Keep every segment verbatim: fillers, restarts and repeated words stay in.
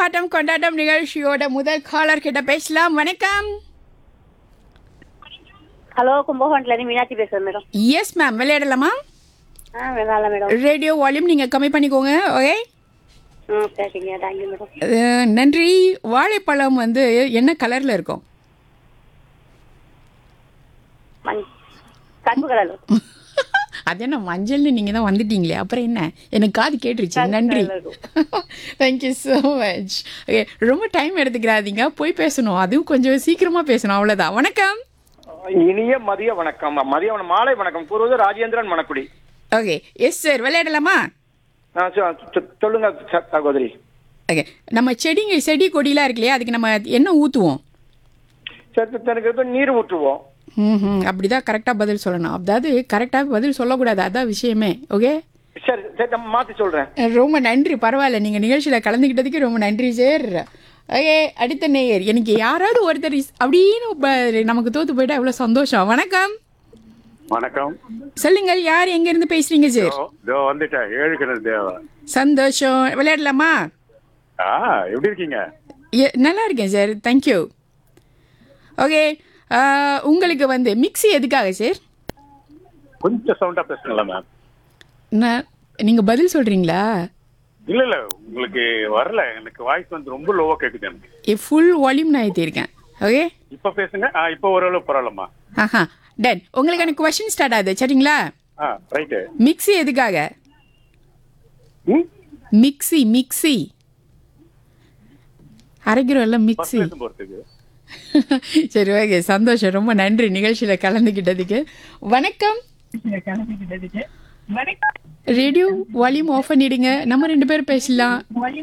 ஆட்டம் கொண்டாட்டம் நிகழ்ச்சியோட முதல் காலர் கிட்ட பேசலாம். வணக்கம். ஹலோ, கும்பகோணத்துல இருந்து மீனாட்சி பேசுறேன் மேடம். எஸ் மேம், விளையாடலாமா? ஆ விளையாடலாம் மேடம். ரேடியோ வால்யூம் நீங்க கம்மி பண்ணிக்கோங்க. ஓகே, ம் சரிங்க, தேங்க்யூ மேடம். அஹ், நன்றி. வாழைப்பழம் வந்து என்ன கலர்ல இருக்கும்? மஞ் கருப்பு கலர். அது என்ன மஞ்சள்னு நீங்க தான் வந்துட்டீங்களே, அப்புறம் என்ன? எனக்கு காது கேட்டுருச்சு. நன்றி. Thank you so much. ஓகே, ரொம்ப டைம் எடுத்துக்கிறாதீங்க, போய் பேசணும், அதுவும் கொஞ்சம் சீக்கிரமா பேசணும், அவ்வளோதான். வணக்கம். இனிய மதிய வணக்கம். மதிய வணக்கம், மாலை வணக்கம் கூறுவது Rajendran Manakudi. Okay, yes sir, விளையாடலாமா? ஆ, சொ- சொ- சொல்லுங்க ச- சகோதரி. ஓகே, நம்ம செடிங்க செடி கொடிலாம் இருக்கு இல்லையா, அதுக்கு நம்ம என்ன ஊற்றுவோம்? சரி, எனக்கு இப்ப நீர் ஊற்றுவோம். ம் ம் அப்படிதான் கரெக்டாக பதில் சொல்லணும். அதாவது கரெக்டாக பதில் சொல்லக்கூடாது, அதான் விஷயமே. ஓகே, சரி சரி, நம்ம மாத்தி சொல்றேன். ரொம்ப நன்றி. பரவாயில்ல, நீங்கள் நிகழ்ச்சியில் கலந்துக்கிட்டதுக்கு ரொம்ப நன்றி சார். ஓகே, அடுத்த நேயர். எனக்கு யாராவது ஒருத்தர் இஸ்- அப்படின்னு ப- நமக்கு தோத்து போயிட்டா எவ்வளோ சந்தோஷம். வணக்கம். வணக்கம். சொல்லுங்கள், யார் எங்கேருந்து பேசுறீங்க சார்? இதோ இதோ வந்துட்டேன், ஏழுகிணறு தேவா. சந்தோஷம். விளையாடலாமா? ஆ, எப்படி இருக்கீங்க? எ- நல்லா இருக்கேன் சார், தேங்க்யூ. ஓகே, உங்களுக்கு வந்து மிக்ஸி எதுக்காக சார்? கொஞ்சம் சவுண்டா பேசுங்களா மேம்? நான் நீங்கள் பதில் சொல்கிறீங்களா? இல்ல இல்ல, உங்களுக்கு வரல, எனக்கு வாய்ஸ் வந்து ரொம்ப லோவா கேக்குது எனக்கு. ஃபுல் வால்யூம் நான் ஏற்றிருக்கேன். ஓகே, இப்ப பேசுங்க. ஆ, இப்ப ஓரளவு பரவாயில்லம்மா. ஆஹா, டன். உங்களுக்கான கொஸ்டின் ஸ்டார்ட் ஆகுது, சரிங்களா? ஆ, ரைட்டு. மிக்ஸி எதுக்காக? ம், மிக்ஸி மிக்ஸி அரைக்கிறோம்ல, பஸ் மிக்ஸி. எடுத்து போறதுக்கு. சரி, ஓகே, சந்தோஷம். ரொம்ப நன்றி நிகழ்ச்சியில் கலந்துக்கிட்டதுக்கு. வணக்கம். ரேடியோ வால்யூம் ஆஃப் பண்ணிடுங்க, நம்ம ரெண்டு பேரும் பேசலாம்.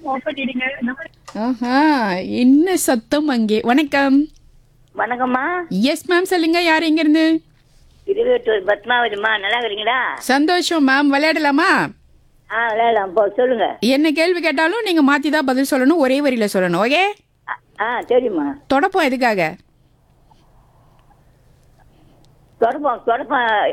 ஆஹா, என்ன சத்தம் அங்கே? வணக்கம். வணக்கம்மா. எஸ் மேம், சொல்லுங்க, யார் எங்கேருந்து? இருபத்தொரு பத்மாவதிமா, நல்லா இருக்கிறீங்களா? சந்தோஷம் மேம். விளையாடலாமா? ஆ விளையாடலாம், போ சொல்லுங்க. என்ன கேள்வி கேட்டாலும் நீங்கள் மாற்றி தான் பதில் சொல்லணும், ஒரே வரியில் சொல்லணும். ஓகே, ஆ, ஆ சரிம்மா. தொடப்பம் எதுக்காக? தொடப்பம் தொடப்பம்